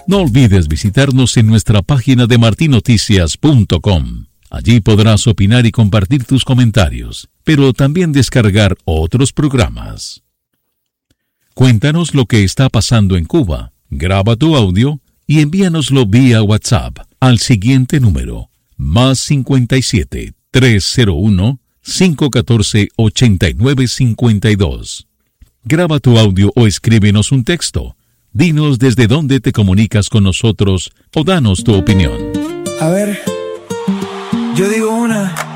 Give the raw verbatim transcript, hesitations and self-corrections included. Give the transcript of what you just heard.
No olvides visitarnos en nuestra página de martin noticias punto com. Allí podrás opinar y compartir tus comentarios, pero también descargar otros programas. Cuéntanos lo que está pasando en Cuba. Graba tu audio y envíanoslo vía WhatsApp al siguiente número: más cincuenta y siete, trescientos uno, quinientos catorce, ochenta y nueve cincuenta y dos. Graba tu audio o escríbenos un texto. Dinos desde dónde te comunicas con nosotros o danos tu opinión. A ver, yo digo una,